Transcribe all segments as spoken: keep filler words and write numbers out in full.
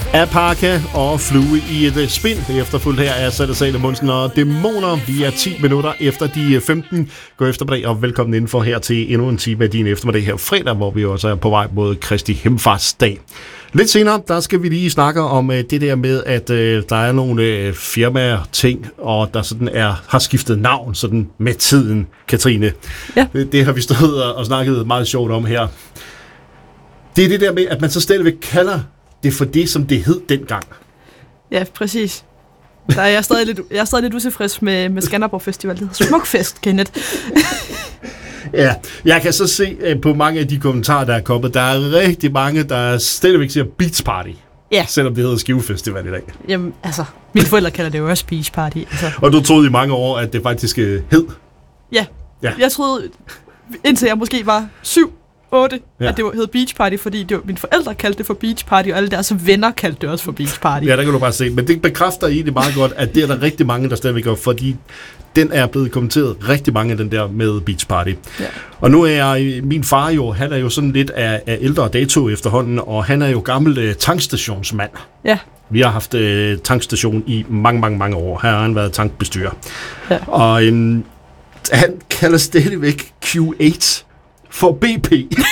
Apaka og Flue i et spin. Det er efterfulgt her af Satte Sale Monsen og Dæmoner. Vi er ti minutter efter de femten. God eftermiddag og velkommen indenfor her til endnu en time af din eftermiddag her fredag, hvor vi også er på vej mod Kristi Himmelfartsdag. Lidt senere, der skal vi lige snakke om uh, det der med, at uh, der er nogle uh, firmaer, ting, og der sådan er, har skiftet navn sådan med tiden, Katrine. Ja. Det, det har vi stået og, og snakket meget sjovt om her. Det er det der med, at man så stadigvæk kalder det for det, som det hed dengang. Ja, præcis. Der er jeg, stadig lidt, jeg er stadig lidt utilfreds med, med Skanderborg Festival. Det hedder Smukfest, Kenneth. Ja, jeg kan så se på mange af de kommentarer, der er kommet, der er rigtig mange, der stadigvæk siger Beach Party. Ja. Selvom det hedder Skive Festival i dag. Jamen, altså, mine forældre kalder det jo også Beach Party. Altså. Og du troede i mange år, at det faktisk hed? Ja. ja. Jeg troede, indtil jeg måske var syv, otte, ja. At det hed Beach Party, fordi det var, mine forældre kaldte det for Beach Party, og alle deres venner kaldte det også for Beach Party. Ja, der kan du bare se. Men det bekræfter egentlig meget godt, at det er der rigtig mange, der stadigvæk gør, fordi den er blevet kommenteret rigtig mange af den der med Beach Party. Ja. Og nu er jeg, min far jo, han er jo sådan lidt af, af ældre dato efterhånden, og han er jo gammel uh, tankstationsmand. Ja. Vi har haft uh, tankstation i mange, mange, mange år. Her har han været tankbestyrer. Ja. Og um, han kalder stadigvæk Q otte for B P.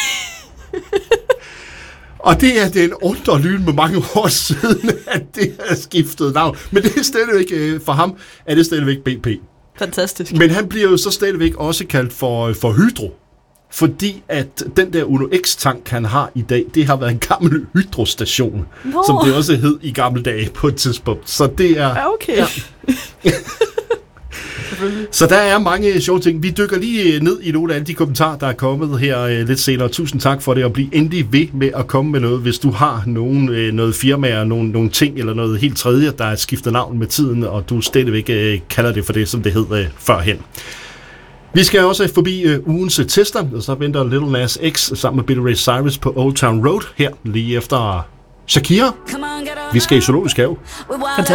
Og det er den underlyn med mange år siden, at det har skiftet navn. Men det er stadigvæk, for ham er det stadigvæk B P. Fantastisk. Men han bliver jo så stadigvæk også kaldt for, for Hydro. Fordi at den der Uno X-tank, han har i dag, det har været en gammel hydrostation. No. Som det også hed i gamle dage på et tidspunkt. Så det er... Okay. Ja. Så der er mange sjove ting. Vi dykker lige ned i nogle af alle de kommentarer, der er kommet her lidt senere. Tusind tak for det, og bliv endelig ved med at komme med noget, hvis du har nogen, noget firmaer, nogle, nogle ting eller noget helt tredje, der er skiftet navn med tiden, og du stadigvæk uh, kalder det for det, som det hed uh, førhen. Vi skal også forbi uh, ugens tester, og så venter Little Nas X sammen med Billy Ray Cyrus på Old Town Road her lige efter Shakira. Vi skal i Zoologisk Have. Fantastisk.